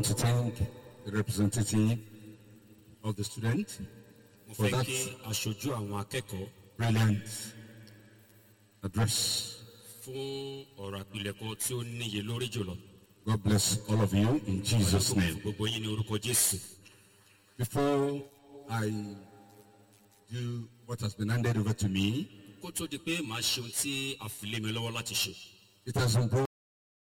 want to thank the representative of the student for that brilliant address. God bless all of you in Jesus' name. Before I do what has been handed over to me, it has been